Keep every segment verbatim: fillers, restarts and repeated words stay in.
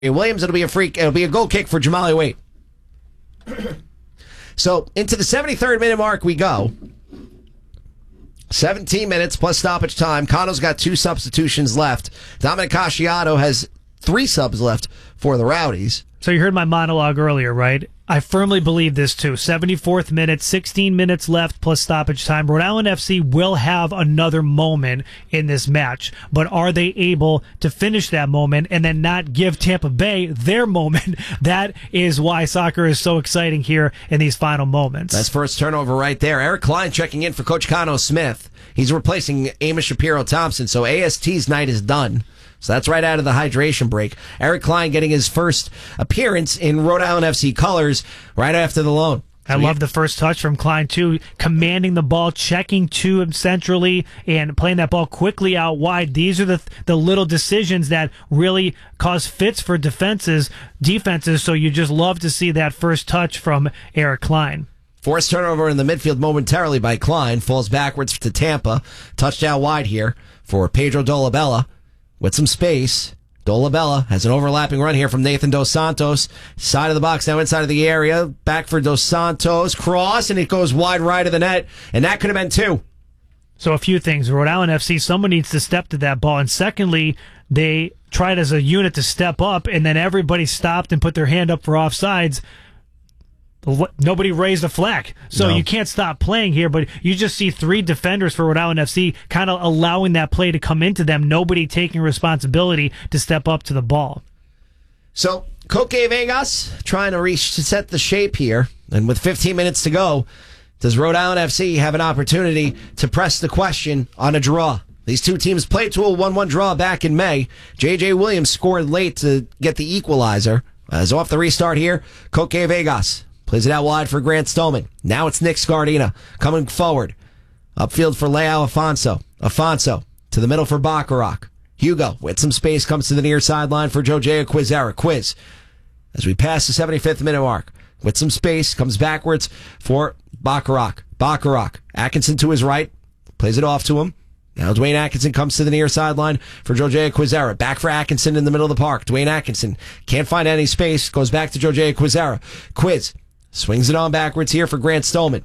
Williams. It'll be a freak. It'll be a goal kick for Jamali Waite. So into the seventy-third minute mark we go. seventeen minutes plus stoppage time. Cano's got two substitutions left. Dominic Casciato has three subs left for the Rowdies. So you heard my monologue earlier, right? I firmly believe this too. seventy-fourth minute, sixteen minutes left plus stoppage time. Rhode Island F C will have another moment in this match, but are they able to finish that moment and then not give Tampa Bay their moment? That is why soccer is so exciting here in these final moments. That's first turnover right there. Eric Klein checking in for Coach Cano Smith. He's replacing Amos Shapiro-Thompson, so A S T's night is done. So that's right out of the hydration break. Eric Klein getting his first appearance in Rhode Island F C colors right after the loan. I love the first touch from Klein, too, commanding the ball, checking to him centrally, and playing that ball quickly out wide. These are the the little decisions that really cause fits for defenses, defenses, so you just love to see that first touch from Eric Klein. Forced turnover in the midfield momentarily by Klein. Falls backwards to Tampa. Touchdown wide here for Pedro Dolabella. With some space, Dolabella has an overlapping run here from Nathan Dos Santos. Side of the box, now inside of the area. Back for Dos Santos. Cross, and it goes wide right of the net. And that could have been two. So a few things. Rhode Island F C, someone needs to step to that ball. And secondly, they tried as a unit to step up, and then everybody stopped and put their hand up for offsides. Nobody raised a flag, so no. You can't stop playing here, but you just see three defenders for Rhode Island F C kind of allowing that play to come into them, nobody taking responsibility to step up to the ball. So, Coque Vegas trying to reach to set the shape here, and with fifteen minutes to go, does Rhode Island F C have an opportunity to press the question on a draw? These two teams played to a one one draw back in May. J J Williams scored late to get the equalizer. As off the restart here, Coque Vegas plays it out wide for Grant Stolman. Now it's Nick Scardina coming forward. Upfield for Leao Afonso. Afonso to the middle for Bacharach. Hugo with some space comes to the near sideline for Jojea Quizera. Quiz as we pass the seventy-fifth minute mark. With some space, comes backwards for Bacharach. Bacharach. Atkinson to his right. Plays it off to him. Now Dwayne Atkinson comes to the near sideline for Jojea Quizera. Back for Atkinson in the middle of the park. Dwayne Atkinson can't find any space. Goes back to Jojea Quizera. Quiz swings it on backwards here for Grant Stolman.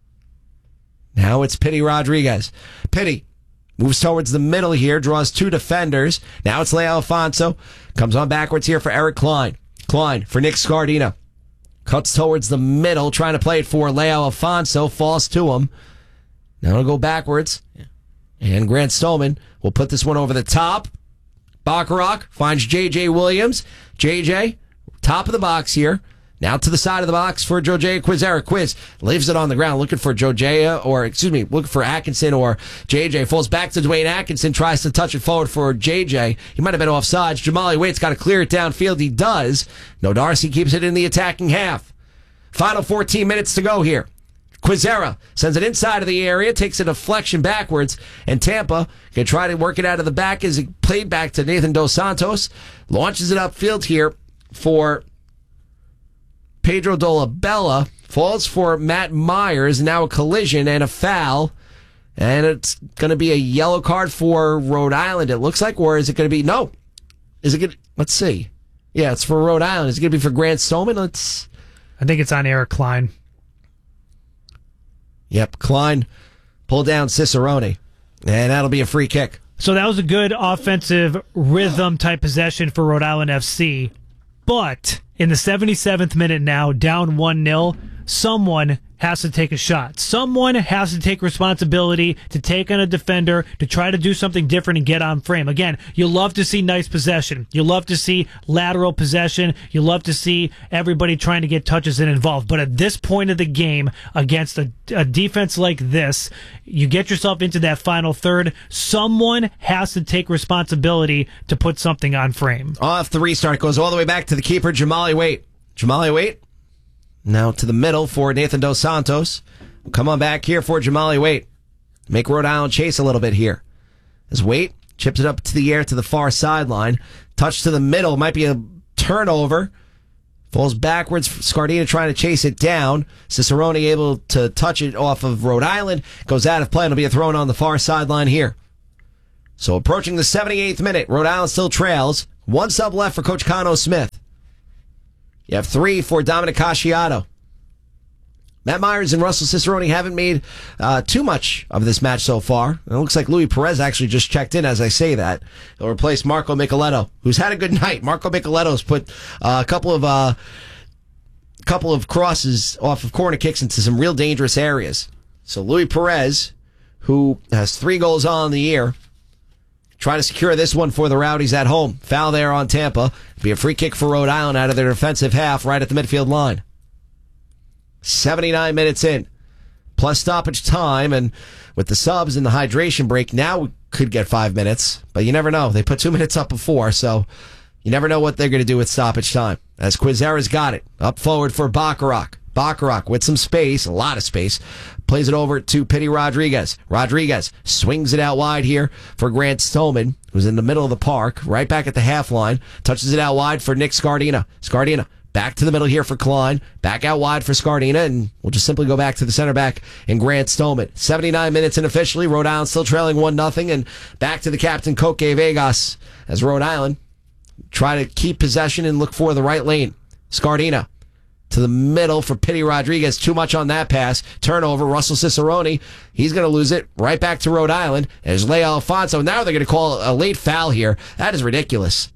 Now it's Pity Rodriguez. Pity moves towards the middle here, draws two defenders. Now it's Leao Afonso. Comes on backwards here for Eric Klein. Klein for Nick Scardina. Cuts towards the middle, trying to play it for Leao Afonso. Falls to him. Now it'll go backwards. And Grant Stolman will put this one over the top. Bacharach finds J J Williams. J J, top of the box here. Now to the side of the box for Jojea Quizera. Quiz leaves it on the ground, looking for Jojea, or excuse me, looking for Atkinson or J J. Falls back to Dwayne Atkinson, tries to touch it forward for J J. He might have been offsides. Jamali Waite's got to clear it downfield. He does. No, Darcy keeps it in the attacking half. Final fourteen minutes to go here. Quizera sends it inside of the area, takes a deflection backwards, and Tampa can try to work it out of the back as it played back to Nathan Dos Santos. Launches it upfield here for Pedro Dolabella. Falls for Matt Myers. Now a collision and a foul. And it's going to be a yellow card for Rhode Island, it looks like. Or is it going to be... No. Is it going to... Let's see. Yeah, it's for Rhode Island. Is it going to be for Grant Stolman? Let's... I think it's on Eric Klein. Yep, Klein pulled down Cicerone. And that'll be a free kick. So that was a good offensive rhythm type possession for Rhode Island F C. But in the seventy-seventh minute now, down one nil, someone has to take a shot. Someone has to take responsibility to take on a defender, to try to do something different and get on frame. Again, you love to see nice possession. You love to see lateral possession. You love to see everybody trying to get touches and involved. But at this point of the game, against a, a defense like this, you get yourself into that final third. Someone has to take responsibility to put something on frame. Off the restart, goes all the way back to the keeper, Jamali Waite. Jamali Waite. Now to the middle for Nathan Dos Santos. Come on back here for Jamali Waite. Make Rhode Island chase a little bit here. As Waite chips it up to the air to the far sideline. Touch to the middle. Might be a turnover. Falls backwards. Scardina trying to chase it down. Cicerone able to touch it off of Rhode Island. Goes out of play. It'll be a throw on the far sideline here. So approaching the seventy-eighth minute. Rhode Island still trails One sub left for Coach Cano Smith. You have three for Dominic Casciato. Matt Myers and Russell Cicerone haven't made uh, too much of this match so far. It looks like Louis Perez actually just checked in as I say that. He'll replace Marco Micheletto, who's had a good night. Marco Micheletto's put uh, a couple of uh, couple of crosses off of corner kicks into some real dangerous areas. So Louis Perez, who has three goals on the year, trying to secure this one for the Rowdies at home. Foul there on Tampa. It'll be a free kick for Rhode Island out of their defensive half right at the midfield line. seventy-nine minutes in, plus stoppage time, and with the subs and the hydration break, now we could get five minutes, but you never know. They put two minutes up before, so you never know what they're going to do with stoppage time. As Quizera's got it, up forward for Bacharach. Bacharach with some space, a lot of space, plays it over to Pity Rodriguez. Rodriguez swings it out wide here for Grant Stillman, who's in the middle of the park, right back at the half line, touches it out wide for Nick Scardina. Scardina back to the middle here for Klein. Back out wide for Scardina, and we'll just simply go back to the center back and Grant Stillman. seventy-nine minutes in officially. Rhode Island still trailing one nothing, and back to the captain, Koke Vegas, as Rhode Island try to keep possession and look for the right lane. Scardina to the middle for Pity Rodriguez. Too much on that pass. Turnover. Russell Cicerone. He's going to lose it. Right back to Rhode Island. There's Leo Alfonso. Now they're going to call a late foul here. That is ridiculous.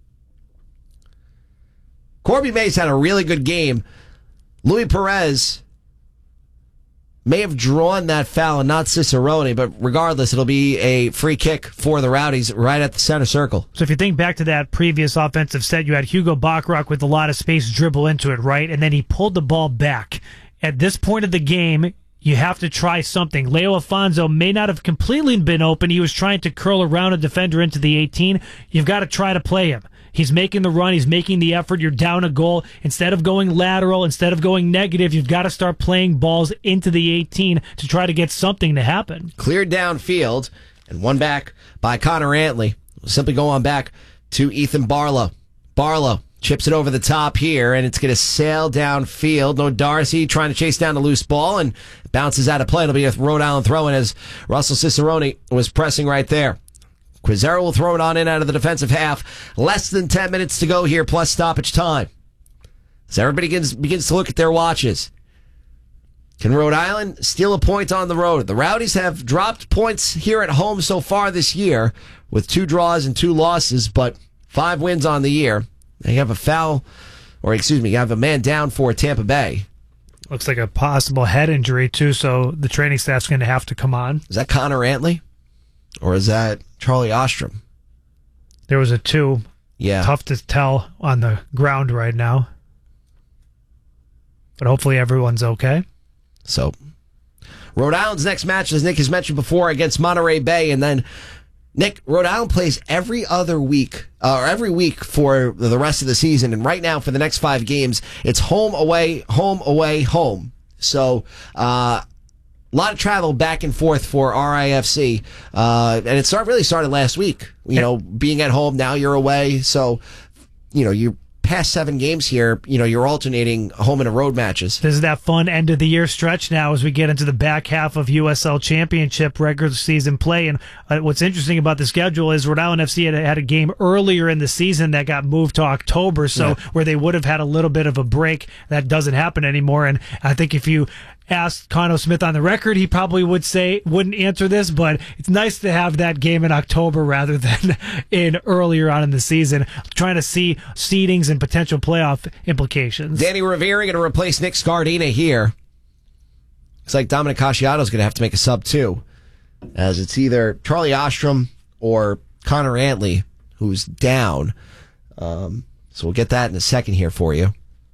Corby Mays had a really good game. Louis Perez may have drawn that foul and not Cicerone, but regardless, it'll be a free kick for the Rowdies right at the center circle. So if you think back to that previous offensive set, you had Hugo Bacharach with a lot of space dribble into it, right? And then he pulled the ball back. At this point of the game, you have to try something. Leo Alfonso may not have completely been open. He was trying to curl around a defender into the eighteen. You've got to try to play him. He's making the run. He's making the effort. You're down a goal. Instead of going lateral, instead of going negative, you've got to start playing balls into the eighteen to try to get something to happen. Cleared downfield and one back by Connor Antley. We'll simply go on back to Ethan Barlow. Barlow chips it over the top here, and it's going to sail downfield. No Darcy trying to chase down the loose ball, and bounces out of play. It'll be a Rhode Island throw-in as Russell Cicerone was pressing right there. Quizera will throw it on in out of the defensive half. Less than ten minutes to go here, plus stoppage time. So everybody begins, begins to look at their watches. Can Rhode Island steal a point on the road? The Rowdies have dropped points here at home so far this year with two draws and two losses, but five wins on the year. They have a foul, or excuse me, you have a man down for Tampa Bay. Looks like a possible head injury, too, so the training staff's going to have to come on. Is that Connor Antley? Or is that Charlie Ostrom? There was a two. Yeah. Tough to tell on the ground right now. But hopefully everyone's okay. So, Rhode Island's next match, as Nick has mentioned before, against Monterey Bay. And then, Nick, Rhode Island plays every other week, uh, or every week for the rest of the season. And right now, for the next five games, it's home, away, home, away, home. So, uh... a lot of travel back and forth for R I F C, uh, and it start, really started last week. You know, being at home, now you're away. So, you know, you past seven games here, you know, you're alternating home and road matches. This is that fun end of the year stretch now as we get into the back half of U S L Championship regular season play. And uh, what's interesting about the schedule is Rhode Island F C had, had a game earlier in the season that got moved to October, so yeah. where they would have had a little bit of a break. That doesn't happen anymore. And I think if you asked Cano Smith on the record, he probably would say, wouldn't answer this, but it's nice to have that game in October rather than in earlier on in the season, trying to see seedings and potential playoff implications. Danny Rivera going to replace Nick Scardina here. Looks like Dominic Casciato's going to have to make a sub too, as it's either Charlie Ostrom or Connor Antley who's down. Um, so we'll get that in a second here for you.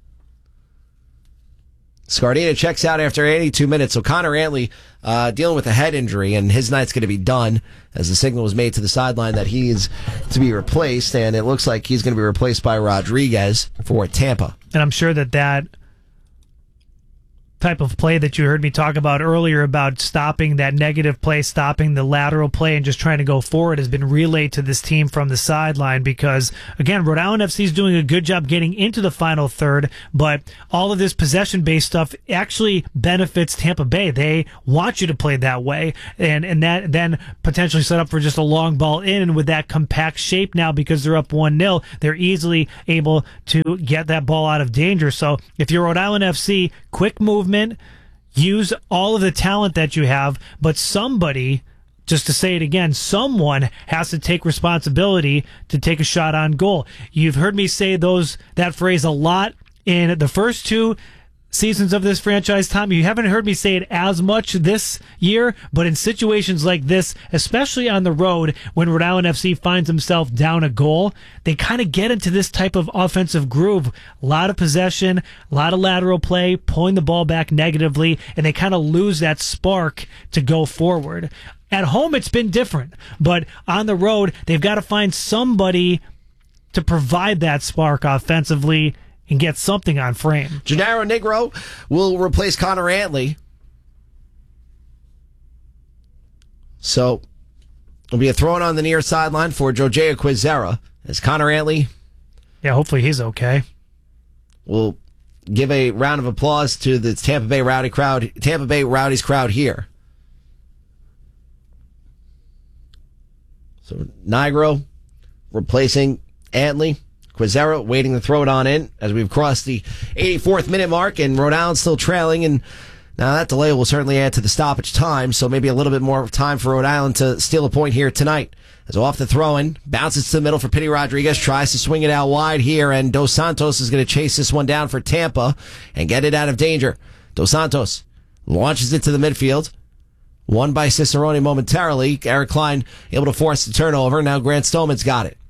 Scardina checks out after eighty-two minutes, so Connor Antley uh, dealing with a head injury, and his night's going to be done as the signal was made to the sideline that he is to be replaced, and it looks like he's going to be replaced by Rodriguez for Tampa. And I'm sure that that type of play that you heard me talk about earlier about stopping that negative play, stopping the lateral play, and just trying to go forward has been relayed to this team from the sideline because, again, Rhode Island F C is doing a good job getting into the final third, but all of this possession-based stuff actually benefits Tampa Bay. They want you to play that way, and, and that then potentially set up for just a long ball in, and with that compact shape now because they're up one nil, they're easily able to get that ball out of danger. So if you're Rhode Island F C, quick movement, use all of the talent that you have, but somebody, just to say it again, someone has to take responsibility to take a shot on goal. You've heard me say those that phrase a lot in the first two seasons of this franchise, Tom. You haven't heard me say it as much this year, but in situations like this, especially on the road, when Rhode Island F C finds himself down a goal, they kind of get into this type of offensive groove. A lot of possession, a lot of lateral play, pulling the ball back negatively, and they kind of lose that spark to go forward. At home, it's been different, but on the road, they've got to find somebody to provide that spark offensively and get something on frame. Gennaro Negro will replace Connor Antley. So it'll be a throw-in on the near sideline for Josiah Quezera as Connor Antley. Yeah, hopefully he's okay. We'll give a round of applause to the Tampa Bay Rowdy crowd, Tampa Bay Rowdies crowd here. So Negro replacing Antley. Quezera waiting to throw it on in as we've crossed the eighty-fourth minute mark, and Rhode Island still trailing. And now that delay will certainly add to the stoppage time, so maybe a little bit more time for Rhode Island to steal a point here tonight. As off the throw-in, bounces to the middle for Pity Rodriguez, tries to swing it out wide here, and Dos Santos is going to chase this one down for Tampa and get it out of danger. Dos Santos launches it to the midfield. Won by Cicerone momentarily. Eric Klein able to force the turnover. Now Grant Stolman's got it.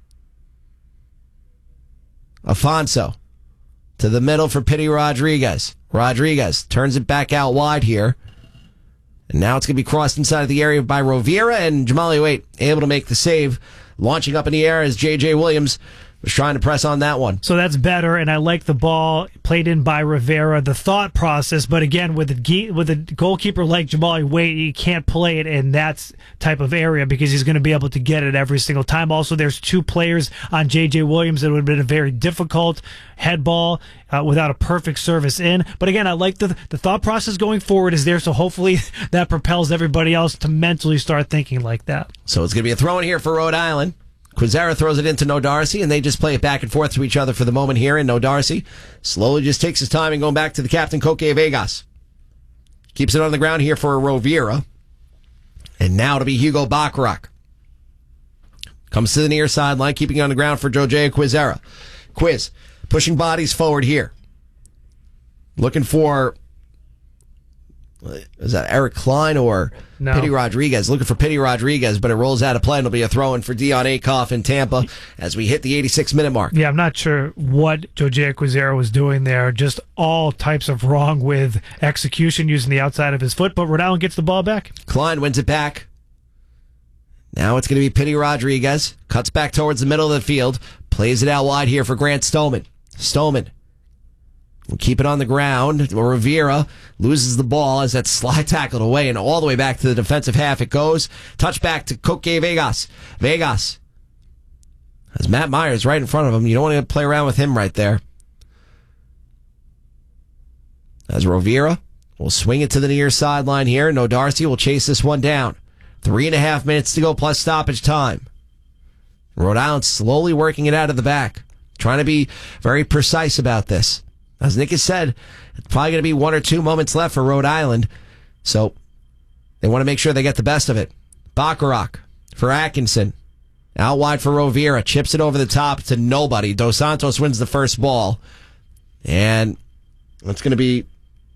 Afonso to the middle for Pity Rodriguez. Rodriguez turns it back out wide here. And now it's going to be crossed inside of the area by Rovira, and Jamali Waite able to make the save. Launching up in the air as J J Williams was trying to press on that one. So that's better, and I like the ball played in by Rivera, the thought process, but again, with a, with a goalkeeper like Jamali Waite, you can't play it in that type of area because he's going to be able to get it every single time. Also, there's two players on J J Williams that would have been a very difficult head ball uh, without a perfect service in. But again, I like the, the thought process going forward is there, so hopefully that propels everybody else to mentally start thinking like that. So it's going to be a throw in here for Rhode Island. Quezera throws it into No Darcy, and they just play it back and forth to each other for the moment here. And No Darcy slowly just takes his time and going back to the captain, Koke Vegas. Keeps it on the ground here for Rovira. And now to be Hugo Bacharach. Comes to the near sideline, keeping it on the ground for Josiah Quezera. Quiz, pushing bodies forward here. Looking for, is that Eric Klein or no. Pity Rodriguez? Looking for Pity Rodriguez, but it rolls out of play and it'll be a throw-in for Dion Akoff in Tampa as we hit the eighty-six minute mark. Yeah, I'm not sure what Josiah Quezera was doing there. Just all types of wrong with execution using the outside of his foot, but Rhode Island gets the ball back. Klein wins it back. Now it's going to be Pity Rodriguez. Cuts back towards the middle of the field. Plays it out wide here for Grant Stolman. Stolman will keep it on the ground. Rivera loses the ball as that's slide tackled away and all the way back to the defensive half it goes. Touchback to Koke Vegas. Vegas has Matt Myers right in front of him. You don't want to play around with him right there. As Rovira will swing it to the near sideline here. No Darcy will chase this one down. Three and a half minutes to go plus stoppage time. Rhode Island slowly working it out of the back. Trying to be very precise about this. As Nick has said, it's probably going to be one or two moments left for Rhode Island. So they want to make sure they get the best of it. Bacharach for Atkinson. Out wide for Rovira. Chips it over the top to nobody. Dos Santos wins the first ball. And it's going to be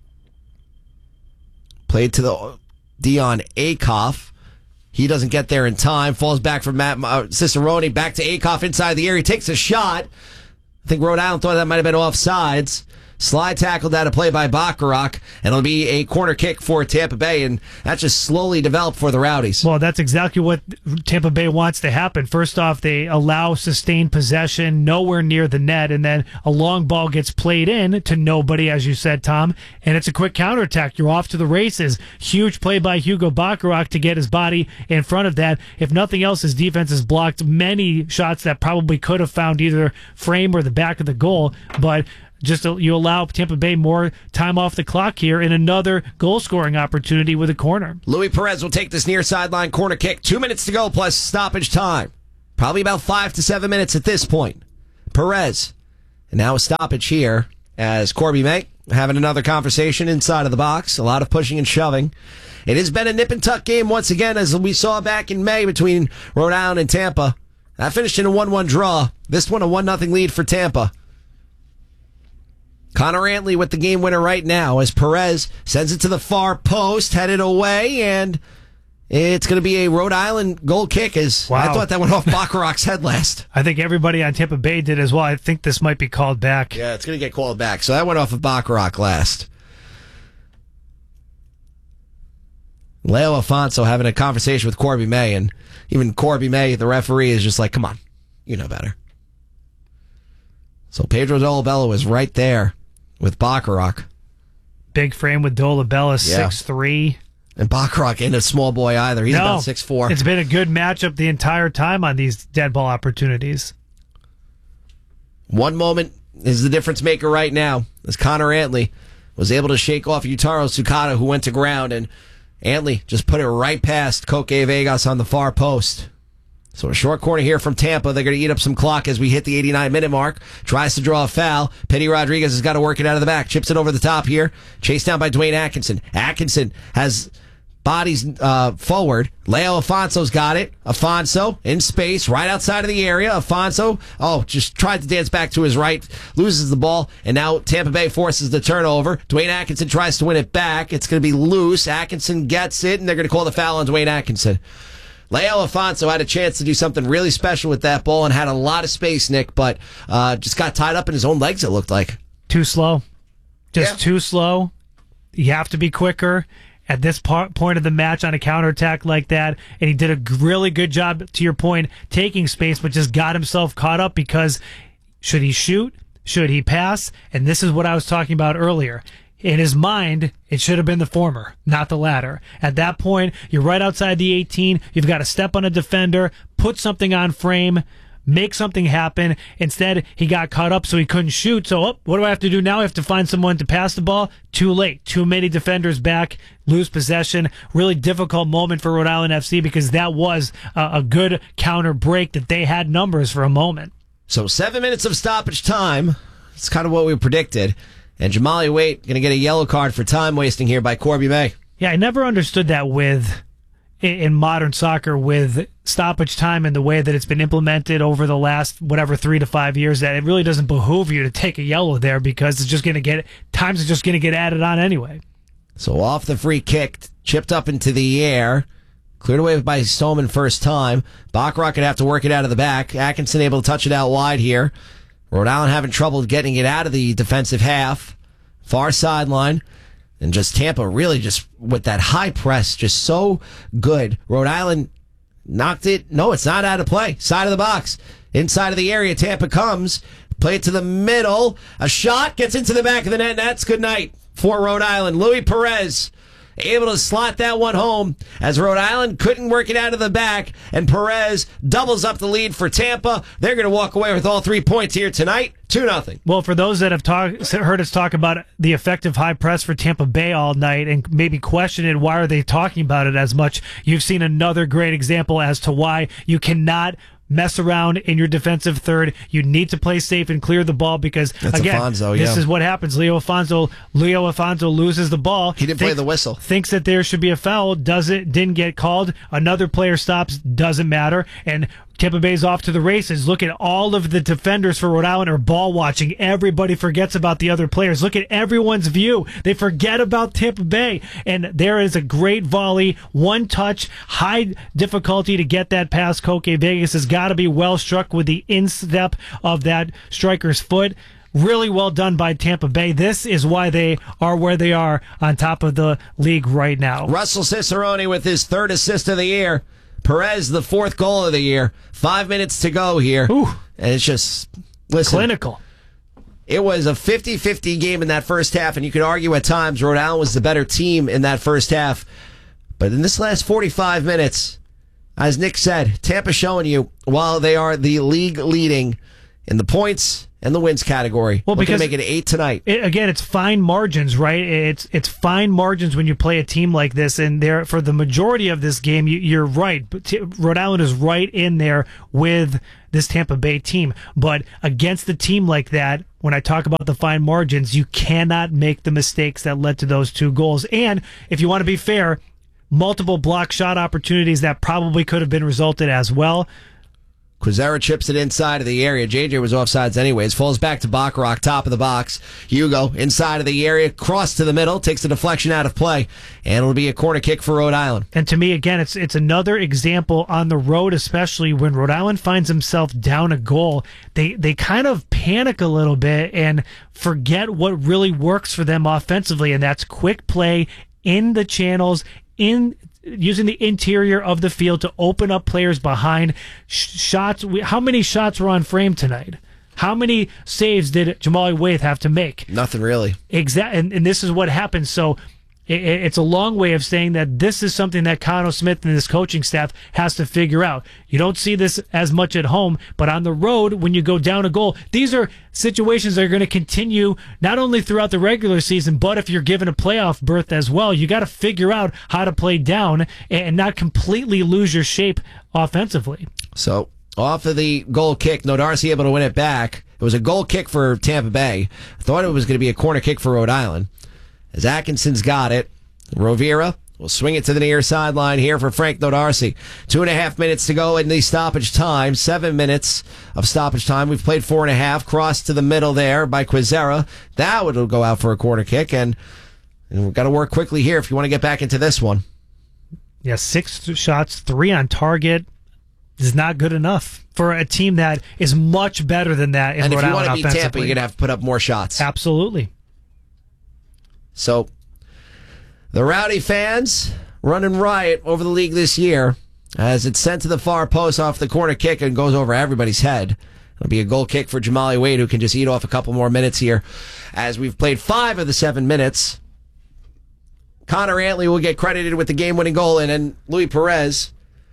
played to the Dion Akoff. He doesn't get there in time. Falls back from Matt uh, Cicerone. Back to Akoff inside the area. He takes a shot. I think Rhode Island thought that might have been offsides. Slide tackle down to play by Bacharach, and it'll be a corner kick for Tampa Bay, and that just slowly developed for the Rowdies. Well, that's exactly what Tampa Bay wants to happen. First off, they allow sustained possession nowhere near the net, and then a long ball gets played in to nobody, as you said, Tom, and it's a quick counterattack. You're off to the races. Huge play by Hugo Bacharach to get his body in front of that. If nothing else, his defense has blocked many shots that probably could have found either frame or the back of the goal, but just you allow Tampa Bay more time off the clock here in another goal-scoring opportunity with a corner. Luis Perez will take this near sideline corner kick. Two minutes to go plus stoppage time. Probably about five to seven minutes at this point. Perez. And now a stoppage here as Corby May having another conversation inside of the box. A lot of pushing and shoving. It has been a nip and tuck game once again, as we saw back in May between Rhode Island and Tampa. That finished in a one one draw. This one a one nothing lead for Tampa. Connor Antley with the game winner right now as Perez sends it to the far post, headed away, and it's going to be a Rhode Island goal kick. As wow. I thought that went off Bacharach's head last. I think everybody on Tampa Bay did as well. I think this might be called back. Yeah, it's going to get called back. So that went off of Bacharach last. Leo Afonso having a conversation with Corby May, and even Corby May, the referee, is just like, come on, you know better. So Pedro Dolabella is right there with Bacharach. Big frame with Dolabella, Yeah. six three. And Bacharach ain't a small boy either. He's no, about six four. It's been a good matchup the entire time on these dead ball opportunities. One moment is the difference maker right now, as Connor Antley was able to shake off Yutaro Tsukada, who went to ground, and Antley just put it right past Koke Vegas on the far post. So a short corner here from Tampa. They're going to eat up some clock as we hit the eighty-nine minute mark. Tries to draw a foul. Petty Rodriguez has got to work it out of the back. Chips it over the top here. Chased down by Dwayne Atkinson. Atkinson has bodies uh, forward. Leo Afonso's got it. Afonso in space, right outside of the area. Afonso, oh, just tried to dance back to his right. Loses the ball. And now Tampa Bay forces the turnover. Dwayne Atkinson tries to win it back. It's going to be loose. Atkinson gets it, and they're going to call the foul on Dwayne Atkinson. Leo Afonso had a chance to do something really special with that ball and had a lot of space, Nick, but uh, just got tied up in his own legs, it looked like. Too slow. Just Yeah. too slow. You have to be quicker at this part, point of the match on a counterattack like that. And he did a really good job, to your point, taking space, but just got himself caught up because should he shoot? Should he pass? And this is what I was talking about earlier. In his mind, it should have been the former, not the latter. At that point, you're right outside the eighteen. You've got to step on a defender, put something on frame, make something happen. Instead, he got caught up, so he couldn't shoot. So, oh, what do I have to do now? I have to find someone to pass the ball. Too late. Too many defenders back. Lose possession. Really difficult moment for Rhode Island F C because that was a, a good counter break that they had numbers for a moment. So seven minutes of stoppage time. It's kind of what we predicted. And Jamali Waite going to get a yellow card for time wasting here by Corby May. Yeah, I never understood that with in, in modern soccer with stoppage time and the way that it's been implemented over the last whatever three to five years. That it really doesn't behoove you to take a yellow there because it's just going to get times are just going to get added on anyway. So off the free kick, chipped up into the air, cleared away by Stoneman first time. Bacharach could have to work it out of the back. Atkinson able to touch it out wide here. Rhode Island having trouble getting it out of the defensive half. Far sideline. And just Tampa really just with that high press, just so good. Rhode Island knocked it. No, it's not out of play. Side of the box. Inside of the area, Tampa comes. Play it to the middle. A shot gets into the back of the net. And that's good night for Rhode Island. Luis Perez able to slot that one home as Rhode Island couldn't work it out of the back, and Perez doubles up the lead for Tampa. They're going to walk away with all three points here tonight, two nothing. Well, for those that have talk, heard us talk about the effective high press for Tampa Bay all night and maybe questioned why are they talking about it as much, you've seen another great example as to why you cannot mess around in your defensive third. You need to play safe and clear the ball because, That's again, Afonso, this yeah. is what happens. Leo Afonso, Leo Afonso loses the ball. He didn't thinks, play the whistle. Thinks that there should be a foul. Does it? Didn't get called. Another player stops. Doesn't matter. And Tampa Bay's off to the races. Look at all of the defenders for Rhode Island are ball watching. Everybody forgets about the other players. Look at everyone's view. They forget about Tampa Bay. And there is a great volley, one touch, high difficulty to get that past Koke Vegas has got to be well struck with the instep of that striker's foot. really well done by Tampa Bay. This is why they are where they are on top of the league right now. Russell Cicerone with his third assist of the year. Perez, the fourth goal of the year. Five minutes to go here. Ooh. And it's just, listen. Clinical. It was a fifty-fifty game in that first half, and you could argue at times Rhode Island was the better team in that first half. But in this last forty-five minutes, as Nick said, Tampa showing you, while they are the league leading in the points and the wins category, well, because make it eight tonight. It, again, it's fine margins, right? It's it's fine margins when you play a team like this, and there for the majority of this game, you, you're right. But T- Rhode Island is right in there with this Tampa Bay team. But against a team like that, when I talk about the fine margins, you cannot make the mistakes that led to those two goals. And if you want to be fair, multiple block shot opportunities that probably could have been resulted as well. Quizera chips it inside of the area. J J was offsides anyways. Falls back to Bacharach, top of the box. Hugo inside of the area, cross to the middle, takes the deflection out of play, and it'll be a corner kick for Rhode Island. And to me, again, it's it's another example on the road, especially when Rhode Island finds himself down a goal. They they kind of panic a little bit and forget what really works for them offensively, and that's quick play in the channels, in using the interior of the field to open up players behind shots. How many shots were on frame tonight? How many saves did Jamali Waithe have to make? Nothing really. Exactly, and, and this is what happens. So it, it's a long way of saying that this is something that Connor Smith and his coaching staff has to figure out. You don't see this as much at home, but on the road, when you go down a goal, these are situations that are going to continue not only throughout the regular season, but if you're given a playoff berth as well. You got to figure out how to play down and not completely lose your shape offensively. So off of the goal kick, no Darcy able to win it back. It was a goal kick for Tampa Bay. I thought it was going to be a corner kick for Rhode Island. As Atkinson's got it, Rovira will swing it to the near sideline here for Frank Nodarcy. Two and a half minutes to go in the stoppage time. Seven minutes of stoppage time. We've played four and a half. Cross to the middle there by Quizera. That would go out for a corner kick, and, and we've got to work quickly here if you want to get back into this one. Yeah, six shots, three on target is not good enough for a team that is much better than that in and Rhode if you Island want to beat Tampa, offensively. you're going to have to put up more shots. Absolutely. So, the Rowdy fans running riot over the league this year as it's sent to the far post off the corner kick and goes over everybody's head. It'll be a goal kick for Jamali Waithe, who can just eat off a couple more minutes here as we've played five of the seven minutes. Connor Antley will get credited with the game-winning goal, and then Louis Perez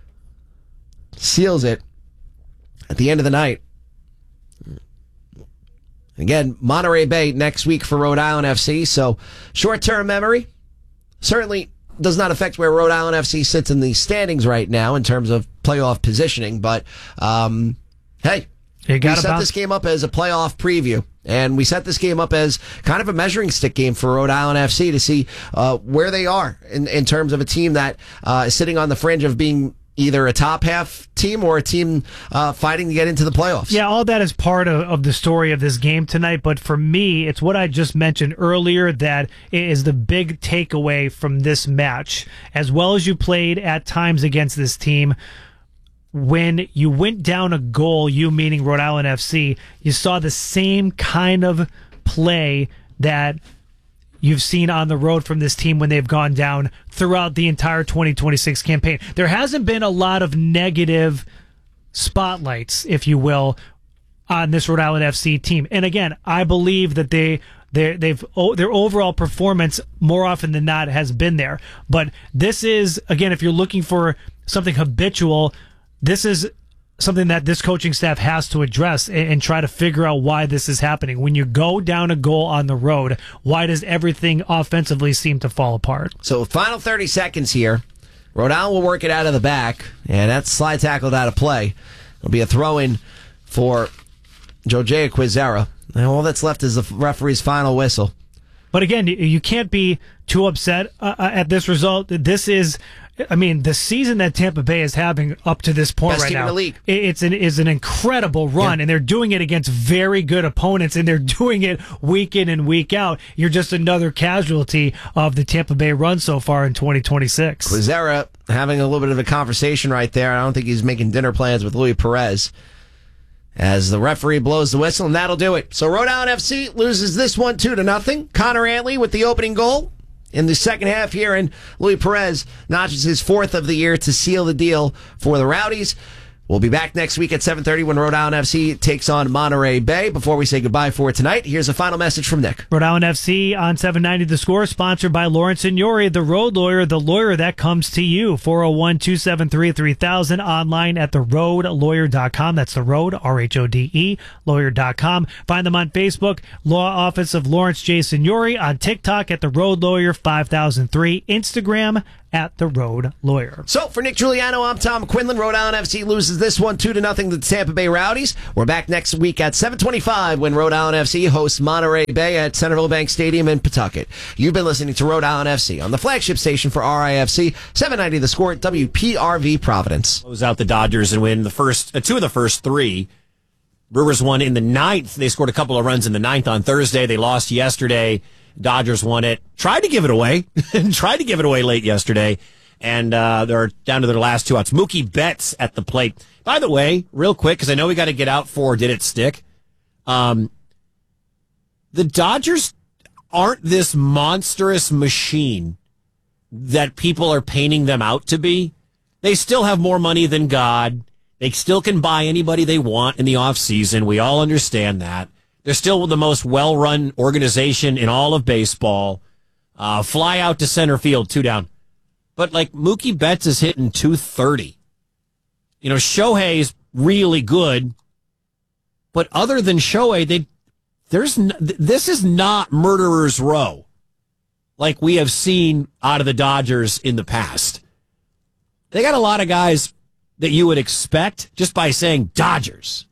seals it at the end of the night. Again, Monterey Bay next week for Rhode Island F C, so short-term memory certainly does not affect where Rhode Island F C sits in the standings right now in terms of playoff positioning, but um, hey, You we set this game up as a playoff preview, and we set this game up as kind of a measuring stick game for Rhode Island F C to see uh, where they are in, in terms of a team that uh, is sitting on the fringe of being either a top half team or a team uh, fighting to get into the playoffs. Yeah, all that is part of, of the story of this game tonight. But for me, it's what I just mentioned earlier that is the big takeaway from this match. As well as you played at times against this team, when you went down a goal, you meaning Rhode Island F C, you saw the same kind of play that you've seen on the road from this team when they've gone down throughout the entire twenty twenty-six campaign. There hasn't been a lot of negative spotlights, if you will, on this Rhode Island F C team. And again, I believe that they they they've their overall performance more often than not has been there. But this is, again, if you're looking for something habitual, this is something that this coaching staff has to address and, and try to figure out why this is happening. When you go down a goal on the road, why does everything offensively seem to fall apart? So final thirty seconds here. Rhode Island will work it out of the back, and that's slide tackled out of play. It'll be a throw-in for Jojea Quizera. And all that's left is the referee's final whistle. But again, you can't be too upset uh, at this result. This is, I mean, the season that Tampa Bay is having up to this point Best right team now, in the league. It's an is an incredible run, Yeah. and they're doing it against very good opponents, and they're doing it week in and week out. You're just another casualty of the Tampa Bay run so far in twenty twenty-six. Quizera having a little bit of a conversation right there. I don't think he's making dinner plans with Louis Perez. as the referee blows the whistle, and that'll do it. So Rhode Island F C loses this one two to nothing. Connor Antley with the opening goal in the second half here, and Luis Perez notches his fourth of the year to seal the deal for the Rowdies. We'll be back next week at seven thirty when Rhode Island F C takes on Monterey Bay. Before we say goodbye for tonight, here's a final message from Nick. Rhode Island F C on seven ninety The Score, sponsored by Lawrence Signori, the road lawyer, the lawyer that comes to you. four oh one, two seven three, three thousand, online at the road lawyer dot com. That's the road, R H O D E, lawyer dot com. Find them on Facebook, Law Office of Lawrence J. Signori, on TikTok at the Road Lawyer five thousand three, Instagram at the Road Lawyer. So for Nick Giuliano, I'm Tom Quinlan. Rhode Island F C loses this one two to nothing to the Tampa Bay Rowdies. We're back next week at seven twenty-five when Rhode Island F C hosts Monterey Bay at Centerville Bank Stadium in Pawtucket. You've been listening to Rhode Island F C on the flagship station for R I F C, seven ninety The Score, W P R V Providence. Close out the Dodgers and win the first uh, two of the first three. Brewers won in the ninth. They scored a couple of runs in the ninth on Thursday. They lost yesterday. Dodgers won it. Tried to give it away. Tried to give it away late yesterday. And uh, they're down to their last two outs. Mookie Betts at the plate. By the way, real quick, because I know we got to get out for Did It Stick? Um, the Dodgers aren't this monstrous machine that people are painting them out to be. They still have more money than God. They still can buy anybody they want in the offseason. We all understand that. They're still the most well-run organization in all of baseball. Uh, fly out to center field, two down. But, like, Mookie Betts is hitting two thirty. You know, Shohei's really good. But other than Shohei, they, there's n- this is not murderer's row like we have seen out of the Dodgers in the past. They got a lot of guys that you would expect just by saying Dodgers.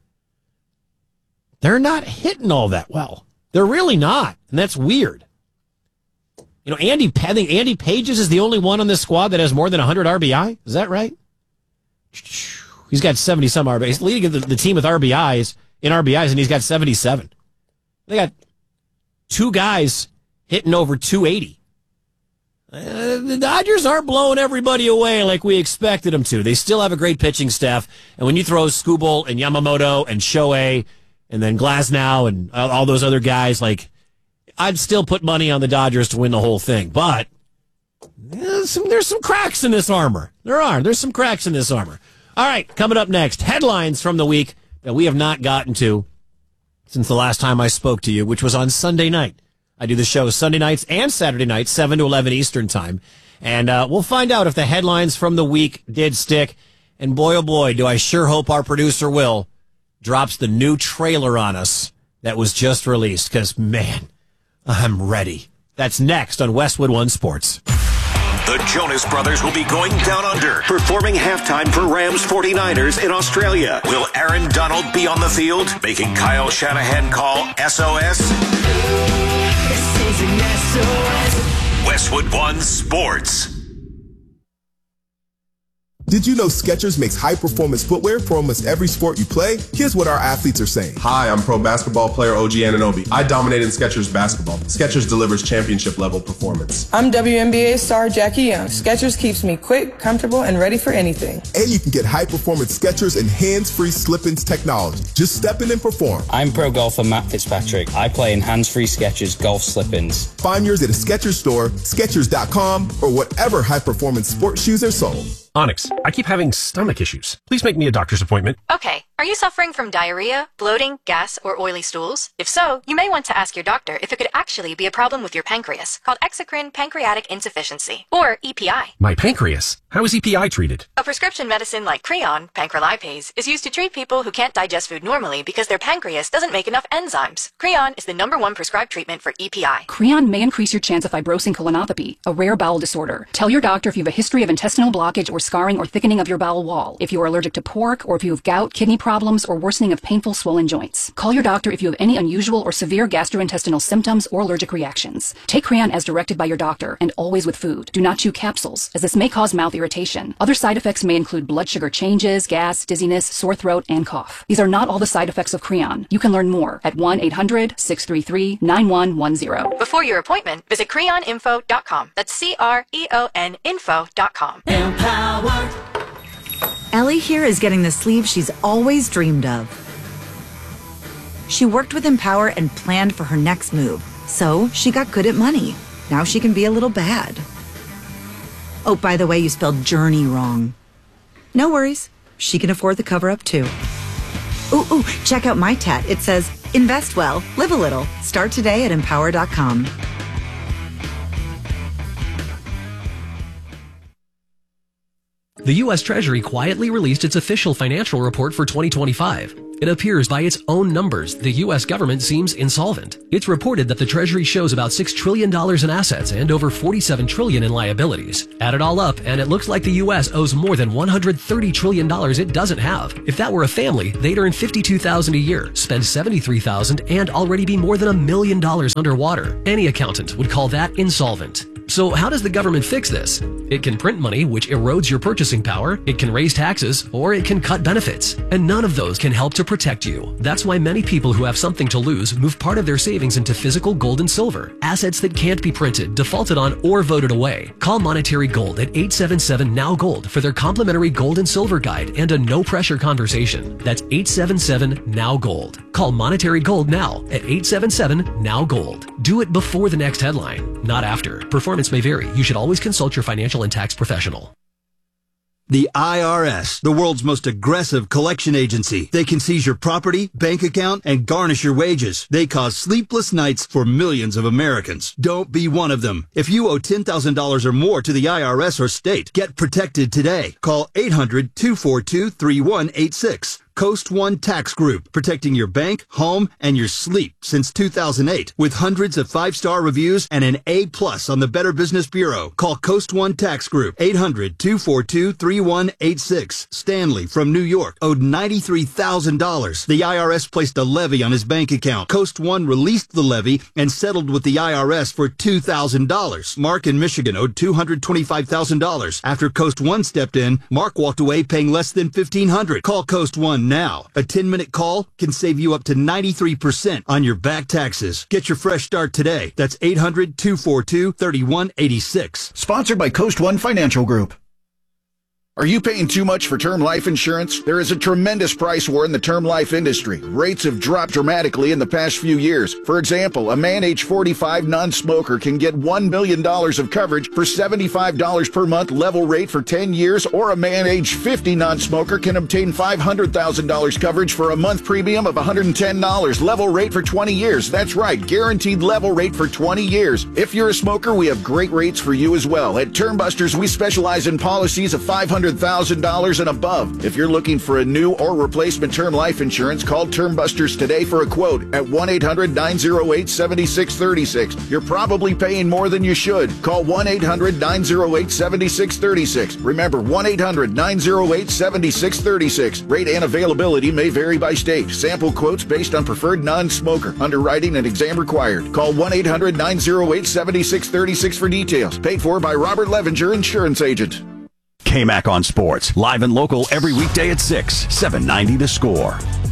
They're not hitting all that well. They're really not, and that's weird. You know, Andy, I think Andy Pages is the only one on this squad that has more than one hundred R B I. Is that right? He's got seventy-some R B Is. He's leading the, the team with R B Is, in R B Is, and he's got seventy-seven. They got two guys hitting over two eighty. Uh, the Dodgers aren't blowing everybody away like we expected them to. They still have a great pitching staff, and when you throw Skubal and Yamamoto and Shohei and then Glasnow and all, all those other guys, like, I'd still put money on the Dodgers to win the whole thing. But there's some, there's some cracks in this armor. There are. There's some cracks in this armor. All right, coming up next, headlines from the week that we have not gotten to since the last time I spoke to you, which was on Sunday night. I do the show Sunday nights and Saturday nights, seven to eleven Eastern time. And uh, we'll find out if the headlines from the week did stick. And boy, oh boy, do I sure hope our producer Will drops the new trailer on us that was just released. Because, man, I'm ready. That's next on Westwood One Sports. The Jonas Brothers will be going down under, performing halftime for Rams forty-niners in Australia. Will Aaron Donald be on the field, making Kyle Shanahan call S O S? This is an S O S. Westwood One Sports. Did you know Skechers makes high-performance footwear for almost every sport you play? Here's what our athletes are saying. Hi, I'm pro basketball player O G Anunoby. I dominate in Skechers basketball. Skechers delivers championship-level performance. I'm W N B A star Jackie Young. Skechers keeps me quick, comfortable, and ready for anything. And you can get high-performance Skechers and hands-free slip-ins technology. Just step in and perform. I'm pro golfer Matt Fitzpatrick. I play in hands-free Skechers golf slip-ins. Find yours at a Skechers store, Skechers dot com, or whatever high-performance sports shoes are sold. Onyx, I keep having stomach issues. Please make me a doctor's appointment. Okay. Are you suffering from diarrhea, bloating, gas, or oily stools? If so, you may want to ask your doctor if it could actually be a problem with your pancreas, called exocrine pancreatic insufficiency, or E P I. My pancreas? How is E P I treated? A prescription medicine like Creon, pancrelipase, is used to treat people who can't digest food normally because their pancreas doesn't make enough enzymes. Creon is the number one prescribed treatment for E P I. Creon may increase your chance of fibrosing colonopathy, a rare bowel disorder. Tell your doctor if you have a history of intestinal blockage or scarring or thickening of your bowel wall, if you are allergic to pork, or if you have gout, kidney problems, or worsening of painful swollen joints. Call your doctor if you have any unusual or severe gastrointestinal symptoms or allergic reactions. Take Creon as directed by your doctor, and always with food. Do not chew capsules, as this may cause mouth irritation. Other side effects may include blood sugar changes, gas, dizziness, sore throat, and cough. These are not all the side effects of Creon. You can learn more at one eight hundred, six three three, nine one one zero. Before your appointment, visit creon info dot com. That's C R E O N info dot com. Empower. Ellie here is getting the sleeve she's always dreamed of. She worked with Empower and planned for her next move. So she got good at money. Now she can be a little bad. Oh, by the way, you spelled journey wrong. No worries. She can afford the cover-up too. Ooh, ooh, check out my tat. It says, invest well, live a little. Start today at empower dot com. The U S Treasury quietly released its official financial report for twenty twenty-five. It appears by its own numbers the U S government seems insolvent. It's reported that the Treasury shows about six trillion dollars in assets and over forty-seven trillion dollars in liabilities. Add it all up, and it looks like the U S owes more than one hundred thirty trillion dollars it doesn't have. If that were a family, they'd earn fifty-two thousand dollars a year, spend seventy-three thousand dollars, and already be more than a million dollars underwater. Any accountant would call that insolvent. So how does the government fix this? It can print money, which erodes your purchasing power, it can raise taxes, or it can cut benefits. And none of those can help to protect you. That's why many people who have something to lose move part of their savings into physical gold and silver, assets that can't be printed, defaulted on, or voted away. Call Monetary Gold at eight seven seven N O W Gold for their complimentary gold and silver guide and a no-pressure conversation. That's eight seven seven N O W Gold. Call Monetary Gold now at eight seven seven N O W Gold. Do it before the next headline, not after. Performance may vary. You should always consult your financial and tax professional. The I R S, the world's most aggressive collection agency. They can seize your property, bank account, and garnish your wages. They cause sleepless nights for millions of Americans. Don't be one of them. If you owe ten thousand dollars or more to the I R S or state, get protected today. Call eight hundred, two four two, three one eight six. Coast One Tax Group, protecting your bank, home, and your sleep since two thousand eight. With hundreds of five-star reviews and an A plus on the Better Business Bureau. Call Coast One Tax Group, eight hundred, two four two, three one eight six. Stanley from New York owed ninety-three thousand dollars. The I R S placed a levy on his bank account. Coast One released the levy and settled with the I R S for two thousand dollars. Mark in Michigan owed two hundred twenty-five thousand dollars. After Coast One stepped in, Mark walked away paying less than fifteen hundred dollars. Call Coast One now. A ten-minute call can save you up to ninety-three percent on your back taxes. Get your fresh start today. That's eight hundred, two four two, three one eight six. Sponsored by Coast One Financial Group. Are you paying too much for term life insurance? There is a tremendous price war in the term life industry. Rates have dropped dramatically in the past few years. For example, a man age forty-five non-smoker can get one million dollars of coverage for seventy-five dollars per month level rate for ten years, or a man age fifty non-smoker can obtain five hundred thousand dollars coverage for a month premium of one hundred ten dollars level rate for twenty years. That's right, guaranteed level rate for twenty years. If you're a smoker, we have great rates for you as well. At Term Busters, we specialize in policies of five hundred thousand dollars and above. If you're looking for a new or replacement term life insurance, call Term Busters today for a quote at one eight hundred, nine oh eight, seven six three six. You're probably paying more than you should. Call one eight hundred, nine oh eight, seven six three six. Remember, one eight hundred, nine oh eight, seven six three six. Rate and availability may vary by state. Sample quotes based on preferred non-smoker. Underwriting and exam required. Call one eight hundred, nine oh eight, seven six three six for details. Paid for by Robert Levinger, Insurance Agent. K-Mac on Sports, live and local every weekday at six, seven ninety The Score.